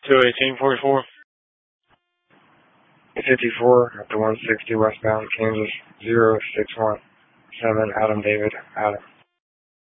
21844. 54 up to 160 westbound Kansas 0617 Adam David Adam.